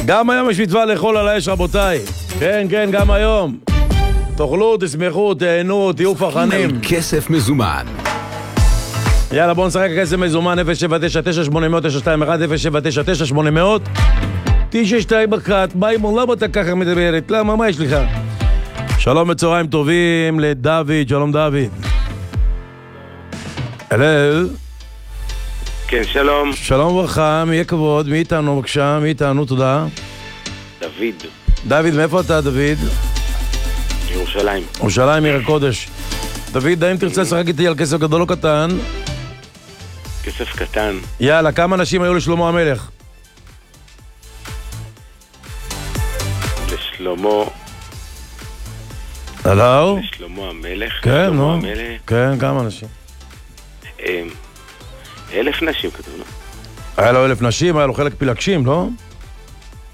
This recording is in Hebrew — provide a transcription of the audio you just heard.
גם היום יש מצווה לאכול על האש, רבותיי. כן, כן, גם היום. תאכלו, תשמחו, תהנו, תהיו פחנים. כסף מזומן. יאללה, בואו נשחק כסף מזומן 079-800-929-800 922 בקט. ביימון, למה אתה ככה מדברת? למה, מה יש לך? שלום וצהריים טובים לדוד, שלום דוד. הלו. כן, שלום. שלום וברכה, מי יהיה כבוד, מי איתנו בבקשה, מי איתנו, תודה. דוד. דוד, מאיפה אתה דוד? ירושלים. ירושלים עיר הקודש. דוד, האם תרצה לשחק איתי על כסף גדול או קטן? כסף קטן. יאללה, כמה אנשים היו לשלמה המלך? לשלמה... הלו? לשלמה המלך? כן, שלמה נו. המלך. כן, כמה אנשים? 1000 נשים כתוב, לא? היה לו 1000 נשים, היה לו חלק פילגשים, לא?